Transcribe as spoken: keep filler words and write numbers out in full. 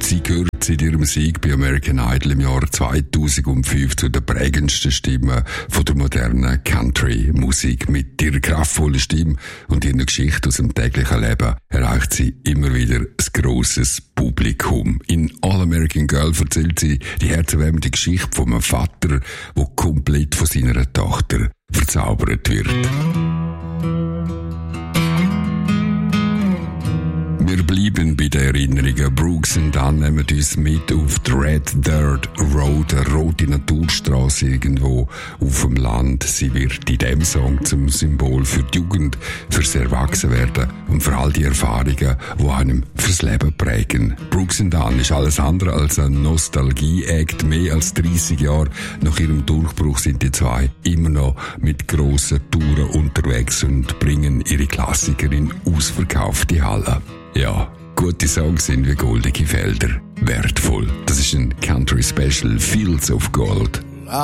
Sie gehört seit ihrem Sieg bei American Idol im Jahr zweitausendfünf zu den prägendsten Stimmen von der modernen Country-Musik. Mit ihrer kraftvollen Stimme und ihrer Geschichte aus dem täglichen Leben erreicht sie immer wieder ein grosses Publikum. In All American Girl erzählt sie die herzerwärmende Geschichte von einem Vater, der komplett von seiner Tochter verzaubert wird. Wir bleiben bei den Erinnerungen. Brooks und Dunn nehmen uns mit auf die Red Dirt Road, eine rote Naturstrasse irgendwo auf dem Land. Sie wird in diesem Song zum Symbol für die Jugend, fürs Erwachsenwerden und für all die Erfahrungen, die einem fürs Leben prägen. Brooks und Dunn ist alles andere als ein Nostalgie-Act. Mehr als dreissig Jahre nach ihrem Durchbruch sind die zwei immer noch mit grossen Touren unterwegs und bringen ihre Klassiker in ausverkaufte Hallen. Ja, gute Songs sind wie goldige Felder. Wertvoll. Das ist ein Country Special Fields of Gold.